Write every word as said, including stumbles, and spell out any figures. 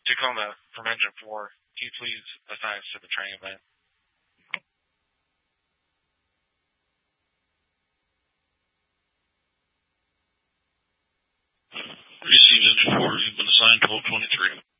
Tacoma from Engine four. Can you please assign us to the training event? Received Engine four. You've been assigned twelve twenty-three.